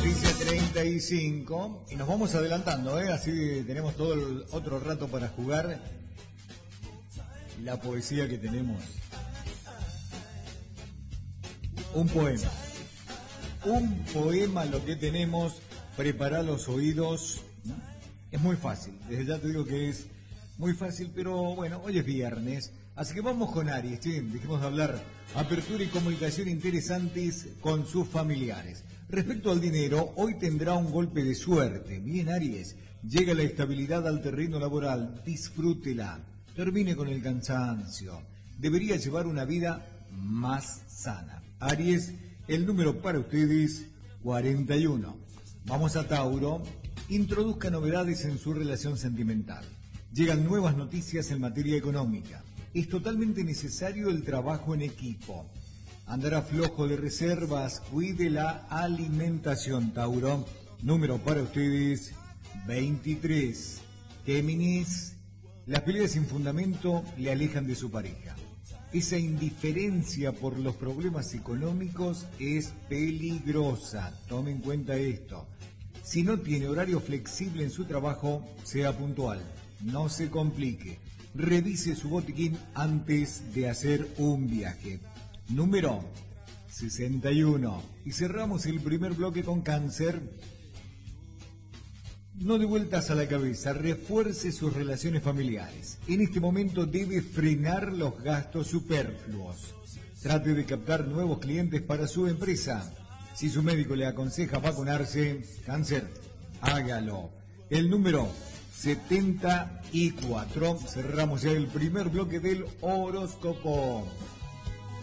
15:35 y nos vamos adelantando, así tenemos todo el otro rato para jugar la poesía que tenemos. Un poema lo que tenemos. Prepara los oídos. Es muy fácil, desde ya te digo que es muy fácil, pero bueno, hoy es viernes, así que vamos con Aries, ¿sí? Dejemos de hablar apertura y comunicación interesantes con sus familiares. Respecto al dinero, hoy tendrá un golpe de suerte. Bien, Aries, llega la estabilidad al terreno laboral, disfrútela, termine con el cansancio. Debería llevar una vida más sana. Aries, el número para ustedes, 41. Vamos a Tauro. Introduzca novedades en su relación sentimental. Llegan nuevas noticias en materia económica. Es totalmente necesario el trabajo en equipo. Andará flojo de reservas. Cuide la alimentación, Tauro. Número para ustedes, 23. Géminis. Las peleas sin fundamento le alejan de su pareja. Esa indiferencia por los problemas económicos es peligrosa. Tome en cuenta esto. Si no tiene horario flexible en su trabajo, sea puntual. No se complique. Revise su botiquín antes de hacer un viaje. Número 61. Y cerramos el primer bloque con Cáncer. No dé vueltas a la cabeza, refuerce sus relaciones familiares. En este momento debe frenar los gastos superfluos. Trate de captar nuevos clientes para su empresa. Si su médico le aconseja vacunarse, Cáncer, hágalo. El número 74. Cerramos ya el primer bloque del horóscopo.